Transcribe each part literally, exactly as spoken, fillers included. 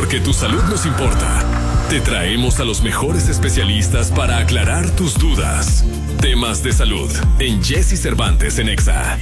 Porque tu salud nos importa. Te traemos a los mejores especialistas para aclarar tus dudas. Temas de salud en Jesse Cervantes en Exa.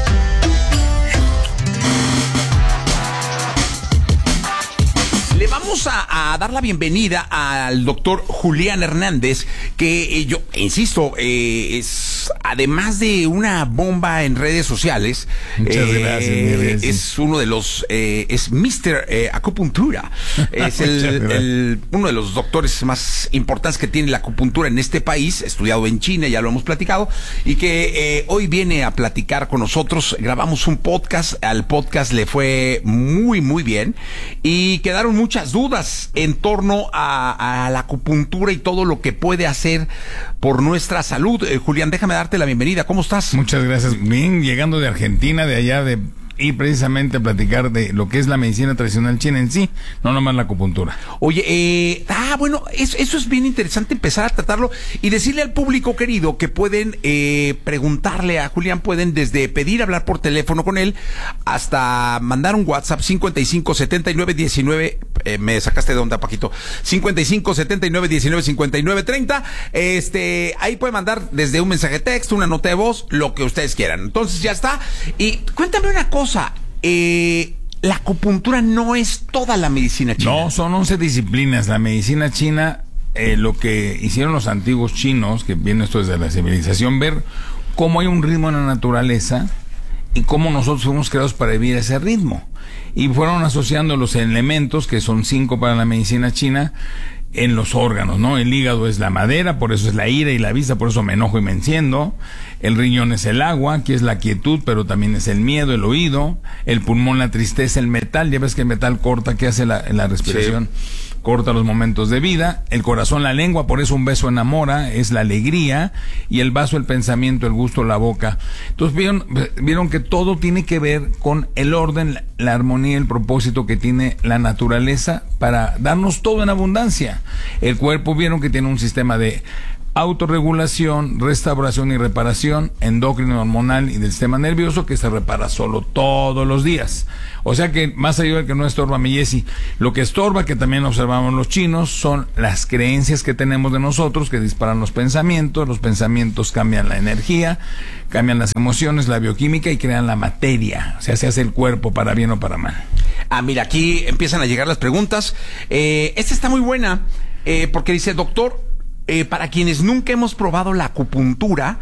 Le vamos a, a dar la bienvenida al doctor Julián Hernández, que eh, yo insisto, eh, es además de una bomba en redes sociales. Muchas eh, gracias. Es uno de los, eh, es mister Eh, Acupuntura. Es el, el, uno de los doctores más importantes que tiene la acupuntura en este país, estudiado en China, ya lo hemos platicado, y que eh, hoy viene a platicar con nosotros. Grabamos un podcast, al podcast le fue muy, muy bien, y quedaron muchas dudas en torno a, a la acupuntura y todo lo que puede hacer por nuestra salud. Eh, Julián, déjame darte la bienvenida. ¿Cómo estás? Muchas gracias. Bien, llegando de Argentina, de allá de... y precisamente a platicar de lo que es la medicina tradicional china en sí, no nomás la acupuntura. Oye, eh, ah, bueno, eso, eso es bien interesante, empezar a tratarlo y decirle al público querido que pueden eh, preguntarle a Julián, pueden desde pedir hablar por teléfono con él hasta mandar un WhatsApp cincuenta y cinco setenta y nueve diecinueve, eh, me sacaste de onda, Paquito, cincuenta y cinco setenta y nueve diecinueve cincuenta y nueve treinta, este, ahí puede mandar desde un mensaje de texto, una nota de voz, lo que ustedes quieran. Entonces ya está. Y cuéntame una cosa. Eh, la acupuntura no es toda la medicina china. No, son once disciplinas. La medicina china, eh, lo que hicieron los antiguos chinos, que viene esto desde la civilización, ver cómo hay un ritmo en la naturaleza y cómo nosotros fuimos creados para vivir ese ritmo. Y fueron asociando los elementos, que son cinco para la medicina china, en los órganos, ¿no? El hígado es la madera, por eso es la ira y la vista, por eso me enojo y me enciendo. El riñón es el agua, que es la quietud, pero también es el miedo, el oído. El pulmón, la tristeza, el metal. Ya ves que el metal corta, ¿qué hace la, la respiración? Sí. Corta los momentos de vida. El corazón, la lengua, por eso un beso enamora, es la alegría. Y el vaso, el pensamiento, el gusto, la boca. Entonces vieron, vieron que todo tiene que ver con el orden, la, la armonía, el propósito que tiene la naturaleza para darnos todo en abundancia. El cuerpo, vieron que tiene un sistema de autorregulación, restauración y reparación, endocrino, hormonal y del sistema nervioso, que se repara solo todos los días. O sea que más allá de que no estorba, mi Jessy, lo que estorba, que también observamos los chinos, son las creencias que tenemos de nosotros, que disparan los pensamientos. Los pensamientos cambian la energía, cambian las emociones, la bioquímica y crean la materia. O sea, se hace el cuerpo para bien o para mal. Ah, mira, aquí empiezan a llegar las preguntas. Eh, esta está muy buena, eh, porque dice, doctor, Eh, para quienes nunca hemos probado la acupuntura,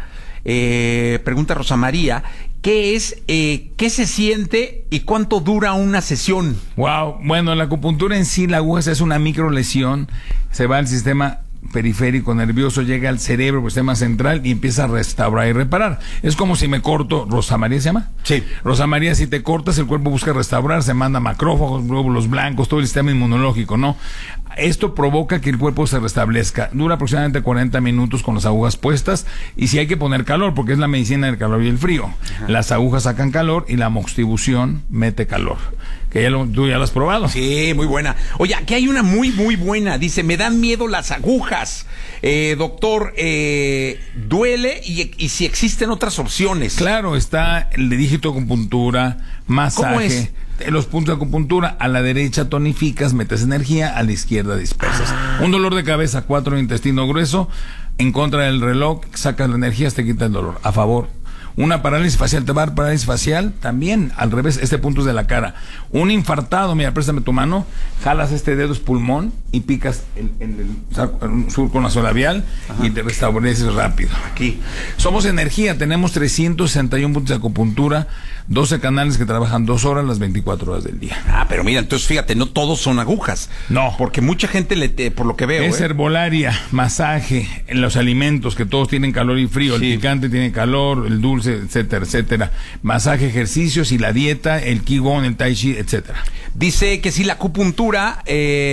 eh, pregunta Rosa María, ¿qué es, eh, qué se siente y cuánto dura una sesión? Wow, bueno, la acupuntura en sí, la aguja es una micro lesión, se va al sistema periférico nervioso, llega al cerebro, el sistema central, y empieza a restaurar y reparar. Es como si me corto, ¿Rosa María se llama? Sí. Rosa María, si te cortas, el cuerpo busca restaurar, se manda macrófagos, glóbulos blancos, todo el sistema inmunológico, ¿no? Esto provoca que el cuerpo se restablezca. Dura aproximadamente cuarenta minutos con las agujas puestas, y si hay que poner calor, porque es la medicina del calor y el frío. Ajá. Las agujas sacan calor y la moxtibución mete calor. Que ya lo, tú ya lo has probado. Sí, muy buena. Oye, aquí hay una muy, muy buena. Dice, me dan miedo las agujas. Eh, doctor, eh, ¿duele? Y, y si existen otras opciones. Claro, está el de dígito acupuntura, masaje. ¿Cómo es? Los puntos de acupuntura, a la derecha tonificas, metes energía, a la izquierda dispersas. Ah. Un dolor de cabeza, cuatro de intestino grueso, en contra del reloj, sacas la energía, te quita el dolor. A favor. Una parálisis facial, te va a dar parálisis facial, también, al revés, este punto es de la cara. Un infartado, mira, préstame tu mano, jalas este dedo, es pulmón, y picas el, el, el, el surco nasolabial. Ajá. Y te restableces rápido. Aquí. Somos energía, tenemos trescientos sesenta y uno puntos de acupuntura, doce canales que trabajan dos horas las veinticuatro horas del día. Ah, pero mira, entonces fíjate, no todos son agujas. No. Porque mucha gente, le te, por lo que veo, es ¿eh? herbolaria, masaje, en los alimentos, que todos tienen calor y frío, sí. El picante tiene calor, el dulce, etcétera, etcétera. Masaje, ejercicios y la dieta, el qigong, el tai chi, etcétera. Dice que si la acupuntura,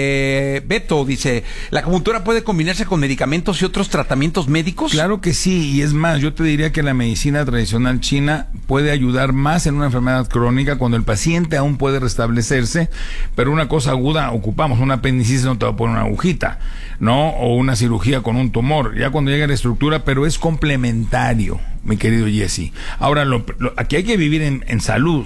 eh, Beto dice, ¿la acupuntura puede combinarse con medicamentos y otros tratamientos médicos? Claro que sí, y es más, yo te diría que la medicina tradicional china puede ayudar más en una enfermedad crónica cuando el paciente aún puede restablecerse, pero una cosa aguda ocupamos, una apendicitis no te va a poner una agujita, ¿no? O una cirugía con un tumor, ya cuando llega la estructura, pero es complementario, mi querido Jesse. Ahora, lo, lo, aquí hay que vivir en, en salud.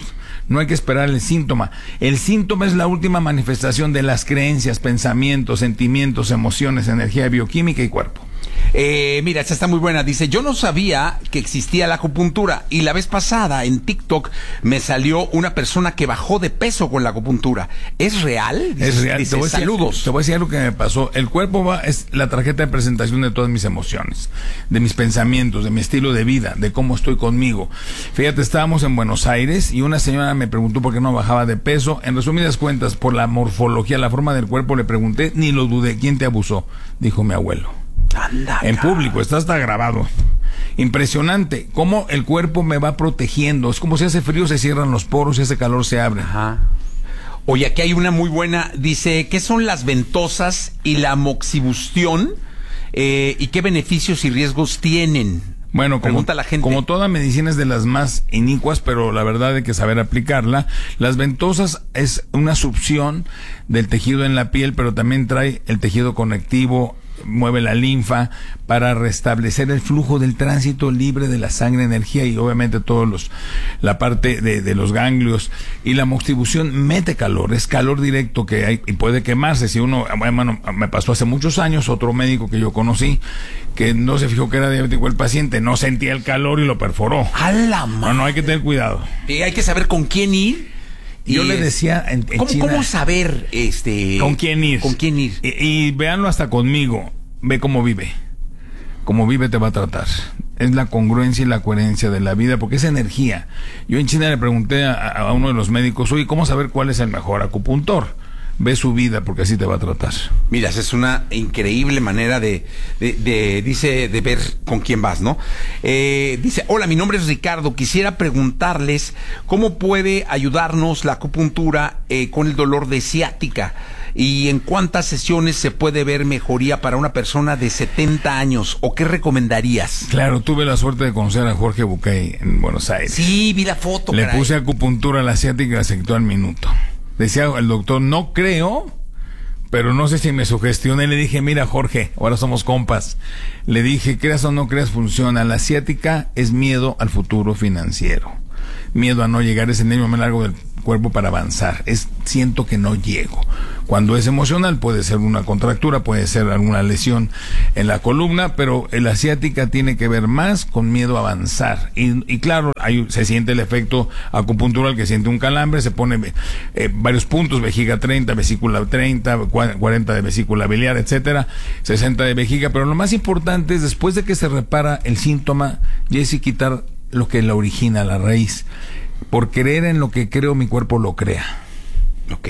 No hay que esperar el síntoma. El síntoma es la última manifestación de las creencias, pensamientos, sentimientos, emociones, energía bioquímica y cuerpo. Eh, mira, esta está muy buena. Dice, yo no sabía que existía la acupuntura y la vez pasada en TikTok me salió una persona que bajó de peso con la acupuntura. ¿Es real? Dice, es real. Dice, te voy a decir, saludos. Te voy a decir algo que me pasó. El cuerpo va, es la tarjeta de presentación de todas mis emociones, de mis pensamientos, de mi estilo de vida, de cómo estoy conmigo. Fíjate, estábamos en Buenos Aires y una señora me preguntó por qué no bajaba de peso. En resumidas cuentas, por la morfología, la forma del cuerpo, le pregunté, ni lo dudé. ¿Quién te abusó? Dijo mi abuelo. Anda, en público, está hasta grabado. Impresionante cómo el cuerpo me va protegiendo. Es como si hace frío se cierran los poros y hace calor se abre. Ajá. Oye, aquí hay una muy buena. Dice, ¿qué son las ventosas y la moxibustión? Eh, ¿Y qué beneficios y riesgos tienen? Bueno, pregunta como, la gente. Como toda medicina es de las más inicuas, pero la verdad hay que saber aplicarla. Las ventosas es una succión del tejido en la piel, pero también trae el tejido conectivo, mueve la linfa para restablecer el flujo del tránsito libre de la sangre, energía y obviamente todos los la parte de, de los ganglios. Y la moxibustión mete calor, es calor directo que hay y puede quemarse. Si uno, bueno, me pasó hace muchos años, otro médico que yo conocí que no se fijó que era diabético el paciente, no sentía el calor y lo perforó. ¡A la madre! No, no, hay que tener cuidado. Y hay que saber con quién ir. Yo le decía en, en ¿Cómo, China, ¿Cómo saber este con quién ir? Con quién ir. Y, y véanlo hasta conmigo. Ve cómo vive. Cómo vive te va a tratar. Es la congruencia y la coherencia de la vida, porque es energía. Yo en China le pregunté a, a uno de los médicos, oye, ¿cómo saber cuál es el mejor acupuntor? Ve su vida, porque así te va a tratar. Mira, esa es una increíble manera de, de, de dice, de ver con quién vas, ¿no? Eh, dice, hola, mi nombre es Ricardo, quisiera preguntarles cómo puede ayudarnos la acupuntura eh, con el dolor de ciática y en cuántas sesiones se puede ver mejoría para una persona de setenta años, o qué recomendarías. Claro, tuve la suerte de conocer a Jorge Bucay en Buenos Aires. Sí, vi la foto. Le caray. puse acupuntura a la ciática y la sectó al minuto. Decía el doctor, no creo, pero no sé si me sugestioné. Le dije, mira Jorge, ahora somos compas. Le dije, creas o no creas, funciona. La ciática es miedo al futuro financiero. Miedo a no llegar a ese nivel más largo del cuerpo para avanzar. Es siento que no llego. Cuando es emocional puede ser una contractura, puede ser alguna lesión en la columna, pero la ciática tiene que ver más con miedo a avanzar. Y, y claro, hay, se siente el efecto acupuntural, que siente un calambre, se pone eh, varios puntos, vejiga treinta, vesícula treinta, cuarenta de vesícula biliar, etcétera, sesenta de vejiga, pero lo más importante es después de que se repara el síntoma, Jessy, quitar lo que la origina, la raíz. Por creer en lo que creo, mi cuerpo lo crea. Ok.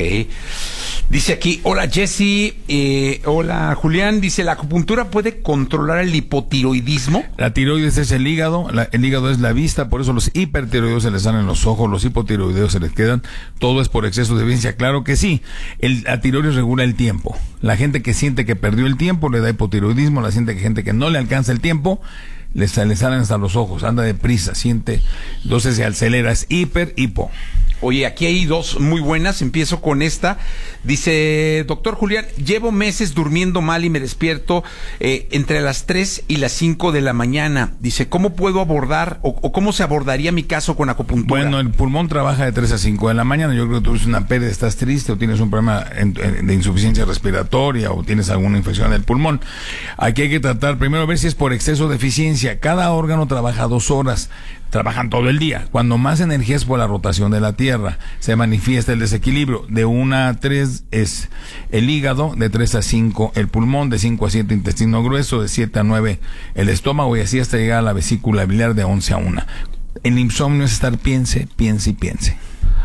Dice aquí, hola Jessy, eh, hola Julián, dice, ¿la acupuntura puede controlar el hipotiroidismo? La tiroides es el hígado, la, el hígado es la vista, por eso los hipertiroideos se les salen los ojos, los hipotiroideos se les quedan, todo es por exceso de vivencia, claro que sí. El, la tiroides regula el tiempo. La gente que siente que perdió el tiempo le da hipotiroidismo, la gente que, gente que no le alcanza el tiempo, le, le salen hasta los ojos, anda deprisa, siente, entonces se acelera, es hiper, hipo. Oye, aquí hay dos muy buenas, empiezo con esta. Dice, doctor Julián, llevo meses durmiendo mal y me despierto eh, entre las tres y las cinco de la mañana. Dice, ¿cómo puedo abordar o, o cómo se abordaría mi caso con acupuntura? Bueno, el pulmón trabaja de tres a cinco de la mañana. Yo creo que tú tienes una pérdida, estás triste o tienes un problema en, en, de insuficiencia respiratoria o tienes alguna infección del pulmón. Aquí hay que tratar, primero ver si es por exceso de eficiencia. Cada órgano trabaja dos horas. Trabajan todo el día. Cuando más energía es por la rotación de la Tierra, se manifiesta el desequilibrio. De una a tres es el hígado, de tres a cinco el pulmón, de cinco a siete intestino grueso, de siete a nueve el estómago y así hasta llegar a la vesícula biliar de once a una. El insomnio es estar piense, piense y piense.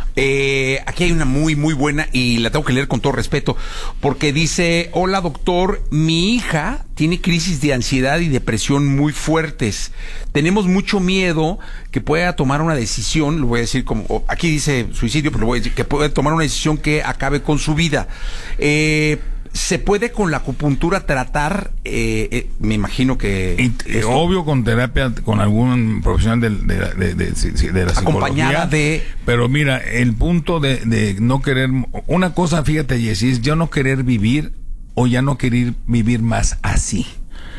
Eh, aquí hay una muy, muy buena y la tengo que leer con todo respeto, porque dice, hola doctor, mi hija tiene crisis de ansiedad y depresión muy fuertes. Tenemos mucho miedo que pueda tomar una decisión, lo voy a decir como, aquí dice suicidio, pero lo voy a decir que puede tomar una decisión que acabe con su vida. Eh... ¿Se puede con la acupuntura tratar? Eh, eh, me imagino que... Y, eh, obvio con terapia, con algún profesional de, de, de, de, de, de la psicología. Acompañada de... Pero mira, el punto de, de no querer... Una cosa, fíjate, Jessy, es yo no querer vivir o ya no querer vivir más así.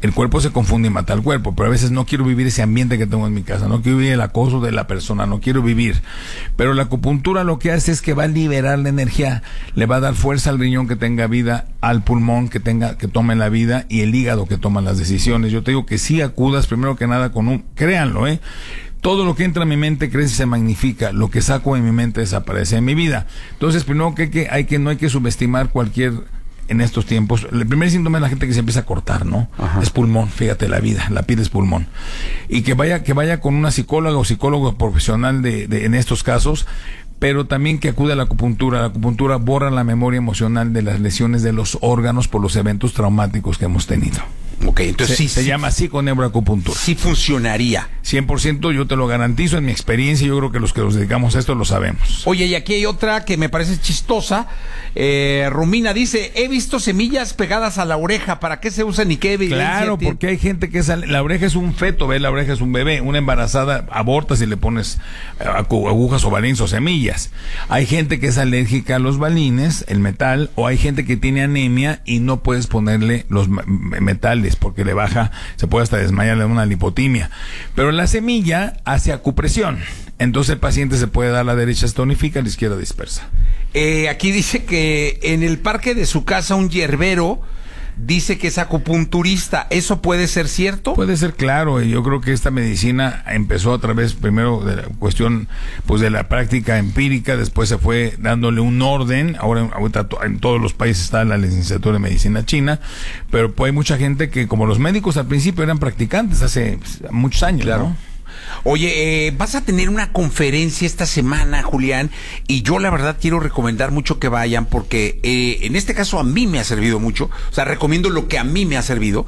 el cuerpo se confunde y mata al cuerpo, pero a veces no quiero vivir ese ambiente que tengo en mi casa, no quiero vivir el acoso de la persona, no quiero vivir. Pero la acupuntura lo que hace es que va a liberar la energía, le va a dar fuerza al riñón que tenga vida, al pulmón que tenga, que tome la vida, y el hígado que toma las decisiones. Yo te digo que sí acudas primero que nada con un, créanlo, eh, todo lo que entra en mi mente crece y se magnifica, lo que saco de mi mente desaparece de mi vida. Entonces, primero que, que hay que no hay que subestimar cualquier, en estos tiempos, el primer síntoma es la gente que se empieza a cortar, ¿no? Ajá. Es pulmón, fíjate, la vida, la piel es pulmón. Y que vaya, que vaya con una psicóloga o psicólogo profesional de, de, en estos casos, pero también que acude a la acupuntura. La acupuntura borra la memoria emocional de las lesiones de los órganos por los eventos traumáticos que hemos tenido. Ok, entonces se, sí. Se sí, llama psiconeuroacupuntura. Sí funcionaría. cien por ciento yo te lo garantizo, en mi experiencia, yo creo que los que nos dedicamos a esto lo sabemos. Oye, y aquí hay otra que me parece chistosa. Eh, Romina dice, he visto semillas pegadas a la oreja, ¿para qué se usan y qué evidencia Claro, tiene? porque hay gente que sale, la oreja es un feto, ¿ves? La oreja es un bebé, una embarazada aborta si le pones agujas o balines o semillas. Hay gente que es alérgica a los balines, el metal, o hay gente que tiene anemia y no puedes ponerle los metales porque le baja, se puede hasta desmayar, le da una lipotimia. Pero la semilla hace acupresión. Entonces el paciente se puede dar la derecha, se tonifica, la izquierda dispersa. Eh, aquí dice que en el parque de su casa un hierbero dice que es acupunturista. ¿Eso puede ser cierto? Puede ser, claro. Yo creo que esta medicina empezó a través, primero, de la cuestión pues de la práctica empírica, después se fue dándole un orden. Ahora, ahorita en todos los países está la licenciatura de medicina china, pero pues hay mucha gente que, como los médicos al principio eran practicantes hace muchos años, claro, ¿no? Oye, eh, vas a tener una conferencia esta semana, Julián, y yo la verdad quiero recomendar mucho que vayan porque eh, en este caso a mí me ha servido mucho, o sea, recomiendo lo que a mí me ha servido,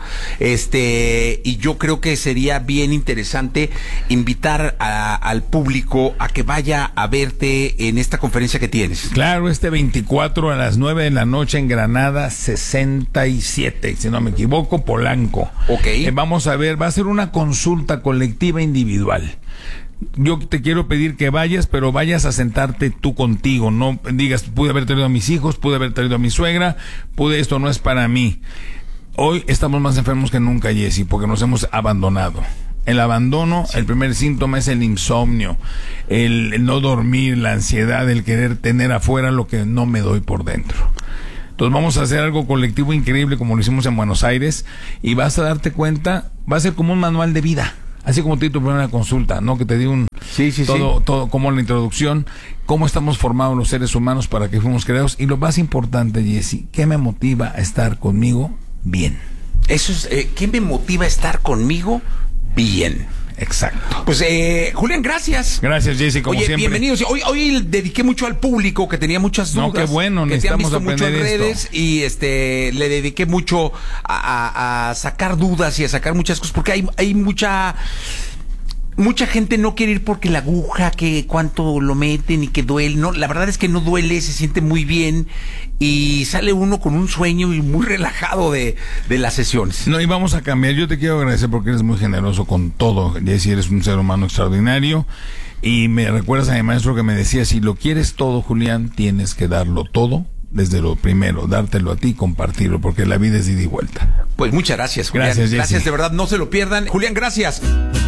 este, y yo creo que sería bien interesante invitar a, al público a que vaya a verte en esta conferencia que tienes. Claro, este veinticuatro a las nueve de la noche en Granada sesenta y siete, si no me equivoco, Polanco. Ok. Eh, vamos a ver, va a ser una consulta colectiva individual. Yo te quiero pedir que vayas, pero vayas a sentarte tú contigo, no digas, pude haber traído a mis hijos, pude haber traído a mi suegra, pude, esto no es para mí. Hoy estamos más enfermos que nunca, Jessy, porque nos hemos abandonado. El abandono, sí. El primer síntoma es el insomnio, el, el no dormir, la ansiedad, el querer tener afuera lo que no me doy por dentro. Entonces vamos a hacer algo colectivo increíble como lo hicimos en Buenos Aires y vas a darte cuenta, va a ser como un manual de vida. Así como te di tu primera consulta, ¿no? Que te di un sí, sí, todo, sí. todo, como la introducción, cómo estamos formados los seres humanos para que fuimos creados. Y lo más importante, Jessy, ¿qué me motiva a estar conmigo bien? Eso es, eh, ¿qué me motiva a estar conmigo bien? Exacto. Pues, eh, Julián, gracias. Gracias, Jessy, como Oye, siempre. bienvenidos. Hoy, hoy dediqué mucho al público que tenía muchas dudas. No, qué bueno, que te han visto mucho en redes esto. y este le dediqué mucho a, a, a sacar dudas y a sacar muchas cosas porque hay, hay mucha... Mucha gente no quiere ir porque la aguja, que cuánto lo meten y que duele. No, la verdad es que no duele, se siente muy bien y sale uno con un sueño y muy relajado de, de las sesiones. No, y vamos a cambiar. Yo te quiero agradecer porque eres muy generoso con todo. Jessy, eres un ser humano extraordinario. Y me recuerdas a mi maestro que me decía, si lo quieres todo, Julián, tienes que darlo todo. Desde lo primero, dártelo a ti y compartirlo, porque la vida es de ida y vuelta. Pues muchas gracias, Julián. Gracias, Jessy. Gracias, de verdad, no se lo pierdan. Julián, gracias.